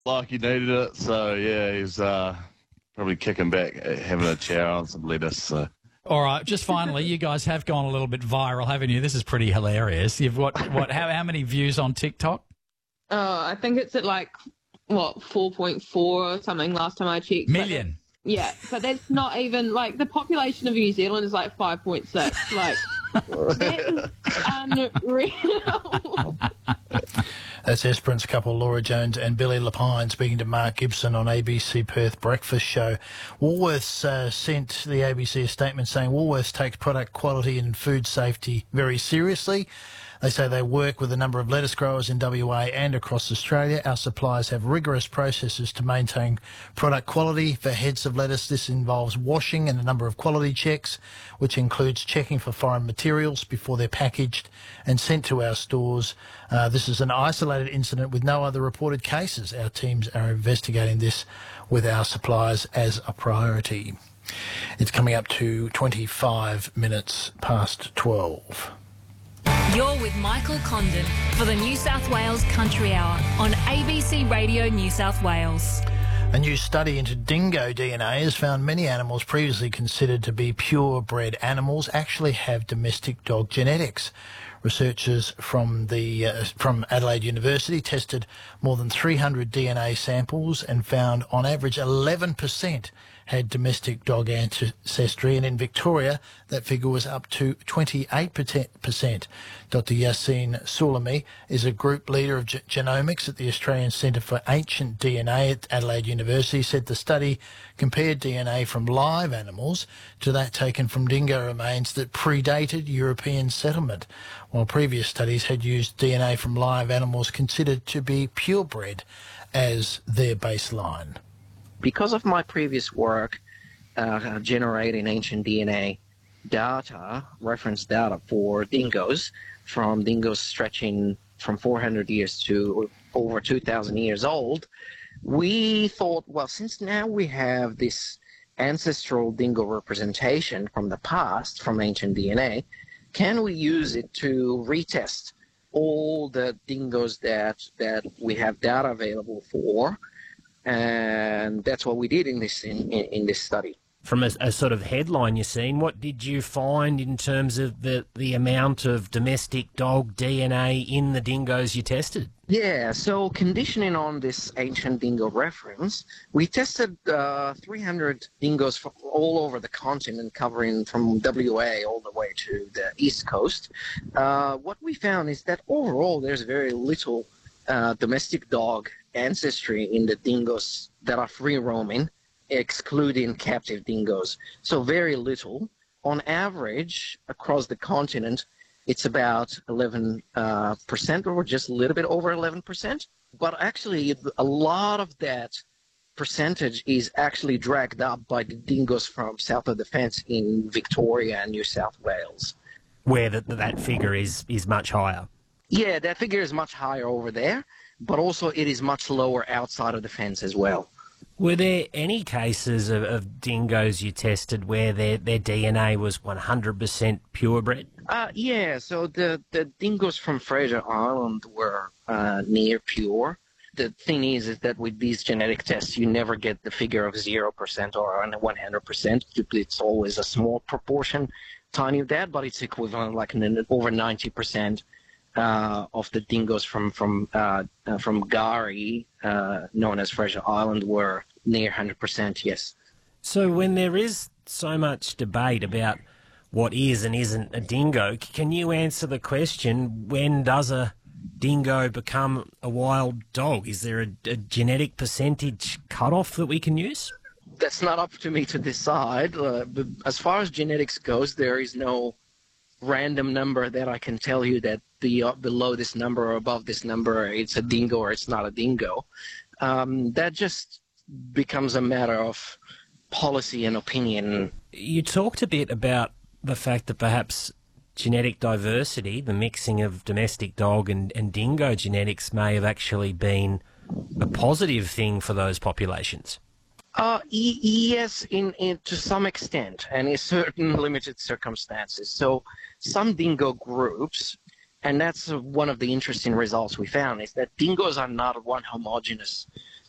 like he needed it. So, yeah, he's probably kicking back, having a chow on some lettuce. So. All right, just finally, you guys have gone a little bit viral, haven't you? This is pretty hilarious. You've got, how many views on TikTok? I think it's at 4.4 or something last time I checked. Million. But that's not even, the population of New Zealand is 5.6. That is unreal. That's Esperance couple Laura Jones and Billy Lapine speaking to Mark Gibson on ABC Perth Breakfast Show. Woolworths sent the ABC a statement saying Woolworths takes product quality and food safety very seriously. They say they work with a number of lettuce growers in WA and across Australia. Our suppliers have rigorous processes to maintain product quality for heads of lettuce. This involves washing and a number of quality checks, which includes checking for foreign materials before they're packaged and sent to our stores. This is an isolated incident with no other reported cases. Our teams are investigating this with our suppliers as a priority. It's coming up to 25 minutes past 12. You're with Michael Condon for the New South Wales Country Hour on ABC Radio New South Wales. A new study into dingo DNA has found many animals previously considered to be purebred animals actually have domestic dog genetics. Researchers from Adelaide University tested more than 300 DNA samples and found on average 11% had domestic dog ancestry, and in Victoria that figure was up to 28%. Dr Yassine Soulami is a group leader of genomics at the Australian Centre for Ancient DNA at Adelaide University. Said the study compared DNA from live animals to that taken from dingo remains that predated European settlement, while previous studies had used DNA from live animals considered to be purebred as their baseline. Because of my previous work generating ancient DNA data, reference data for dingoes, from dingoes stretching from 400 years to over 2,000 years old, we thought, well, since now we have this ancestral dingo representation from the past, from ancient DNA, can we use it to retest all the dingoes that we have data available for? And that's what we did in this study. From a sort of headline you're seeing, what did you find in terms of the amount of domestic dog DNA in the dingoes you tested? Yeah, so conditioning on this ancient dingo reference, we tested 300 dingoes from all over the continent, covering from WA all the way to the East Coast. What we found is that overall there's very little domestic dog ancestry in the dingoes that are free roaming, excluding captive dingoes. So very little. On average, across the continent, it's about 11% or just a little bit over 11%. But actually, a lot of that percentage is actually dragged up by the dingoes from south of the fence in Victoria and New South Wales. Where that figure is much higher. Yeah, that figure is much higher over there, but also it is much lower outside of the fence as well. Were there any cases of dingoes you tested where their DNA was 100% purebred? Yeah, so the dingoes from Fraser Island were near pure. The thing is that with these genetic tests, you never get the figure of 0% or 100%. It's always a small proportion, tiny of that, but it's equivalent over 90%. Of the dingoes from Gari, known as Fraser Island, were near 100%, yes. So when there is so much debate about what is and isn't a dingo, can you answer the question, when does a dingo become a wild dog? Is there a genetic percentage cutoff that we can use? That's not up to me to decide. But as far as genetics goes, there is no random number that I can tell you that below this number or above this number it's a dingo or it's not a dingo. That just becomes a matter of policy and opinion. You talked a bit about the fact that perhaps genetic diversity, the mixing of domestic dog and dingo genetics, may have actually been a positive thing for those populations. Yes, in to some extent, and in certain limited circumstances. So some dingo groups, and that's one of the interesting results we found, is that dingoes are not one homogeneous